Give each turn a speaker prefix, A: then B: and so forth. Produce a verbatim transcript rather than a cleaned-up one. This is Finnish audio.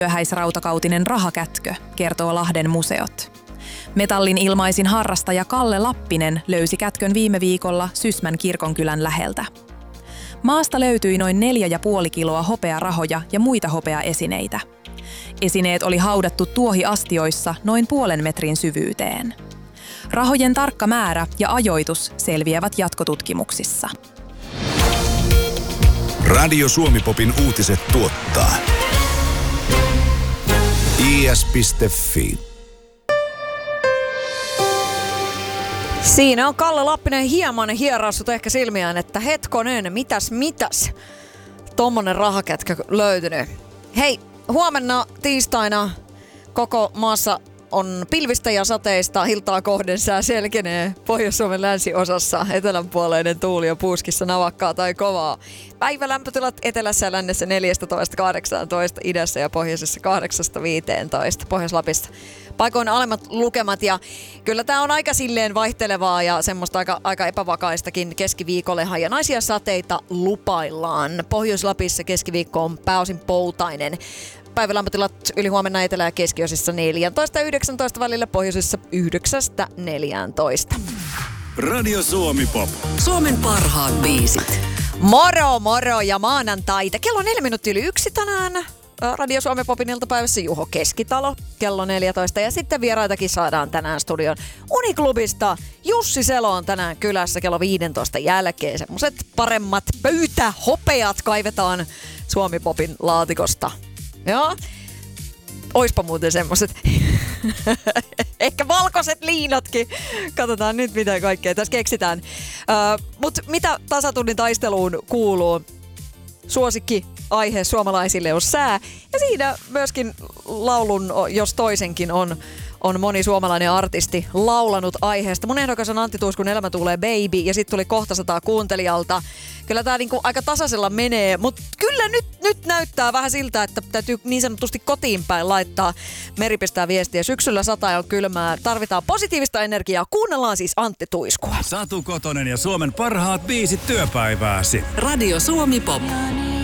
A: Myöhäisrautakautinen rahakätkö, kertoo Lahden museot. Metallin ilmaisin harrastaja Kalle Lappinen löysi kätkön viime viikolla Sysmän kirkonkylän läheltä. Maasta löytyi noin neljä ja puoli kiloa hopearahoja ja muita hopeaesineitä. Esineet oli haudattu tuohiastioissa noin puolen metrin syvyyteen. Rahojen tarkka määrä ja ajoitus selviävät jatkotutkimuksissa.
B: Radio Suomi-popin uutiset tuottaa i s piste f i.
C: Siinä on Kalle Lappinen hieman hierassut ehkä silmiään, että hetkonen, mitäs mitäs, tommonen rahakätkä löytynyt. Hei, huomenna tiistaina koko maassa on pilvistä ja sateista, hiltaa kohden sää selkenee Pohjois-Suomen länsiosassa, etelänpuoleinen tuuli ja puuskissa navakkaa tai kovaa. Päivälämpötilat etelässä ja lännessä neljätoista kahdeksantoista, idässä ja pohjoisessa kahdeksasta viiteentoista, Pohjois-Lapista paikoin alemmat lukemat, ja kyllä tää on aika silleen vaihtelevaa ja semmoista aika, aika epävakaistakin keskiviikollehan, ja naisia sateita lupaillaan. Pohjois-Lapissa keskiviikko on pääosin poutainen. Päivälämpötilat yli huomenna etelä- ja keskiosissa neljätoista ja yhdeksäntoista välillä, pohjoisessa yhdeksästä neljääntoista.
B: Radio Suomi-pop.
D: Suomen parhaat biisit.
C: Moro moro ja maanantaita. Kello on neljä minuuttia yli yksi tänään. Radio Suomi-popin iltapäivässä Juho Keskitalo kello neljätoista. Ja sitten vieraitakin saadaan tänään studion Uniklubista. Jussi Selo on tänään kylässä kello viisitoista jälkeen. Semmoset paremmat pöytähopeat kaivetaan Suomi-popin laatikosta. Joo. Oispa muuten semmoset. Ehkä valkoiset liinatkin. Katsotaan nyt, mitä kaikkea tässä keksitään. Ö, mut mitä tasatunnin taisteluun kuuluu? Suosikki aihe suomalaisille on sää. Ja siinä myöskin laulun, jos toisenkin on, on moni suomalainen artisti laulanut aiheesta. Mun ehdokas on Antti Tuiskun Elämä tulee baby, ja sitten tuli kohta sataa kuuntelijalta. Kyllä tää niinku aika tasaisella menee, mutta kyllä nyt, nyt näyttää vähän siltä, että täytyy niin sanotusti kotiin päin laittaa. Meri pistää viestiä. Syksyllä sataa ja on kylmää. Tarvitaan positiivista energiaa. Kuunnellaan siis Antti Tuiskua.
B: Satu Kotonen ja Suomen parhaat biisit työpäivääsi.
D: Radio Suomi-pop.